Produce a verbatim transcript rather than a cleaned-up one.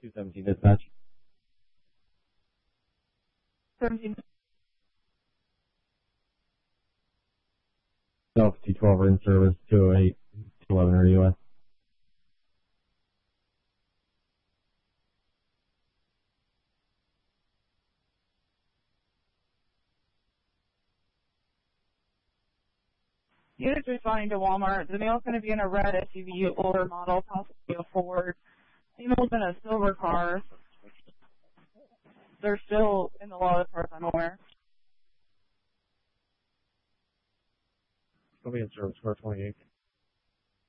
two seventeen dispatch. seventeen. Delta T twelve in service, two oh eight, two eleven R U S. Units responding to Walmart. The male's going to be in a red S U V, older model, possibly a Ford. Female's in a silver car. They're still in the law as far as I'm aware. I'll be in service for twenty-eight.